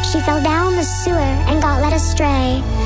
She fell down the sewer and got led astray.